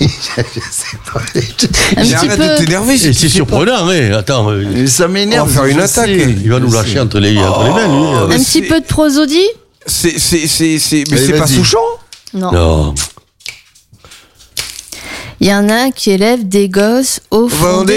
Je sais pas. Mais arrête de t'énerver. Et c'est surprenant, hein. Attends. Ça m'énerve. On va faire une je attaque. sais. Il va nous lâcher entre les mains, lui. mais Un petit peu de prosodie? Mais Allez, c'est pas vas-y. Souchon? Non. Non. Il y en a un qui élève des gosses au fond Vendée.